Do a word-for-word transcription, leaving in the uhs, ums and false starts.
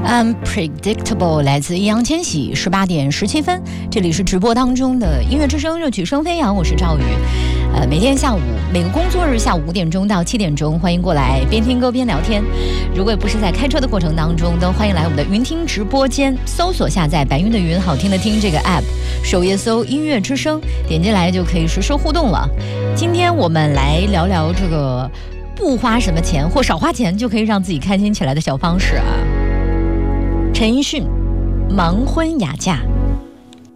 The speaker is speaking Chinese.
Unpredictable 来自易烊千玺，十八点十七分，这里是直播当中的音乐之声，热曲声飞扬，我是赵宇。呃，每天下午每个工作日下午五点钟到七点钟，欢迎过来边听歌边聊天。如果不是在开车的过程当中，都欢迎来我们的云听直播间，搜索下载白云的云好听的听这个 app， 首页搜音乐之声，点进来就可以实时互动了。今天我们来聊聊这个不花什么钱或少花钱就可以让自己开心起来的小方式啊。陈奕迅，盲婚哑嫁。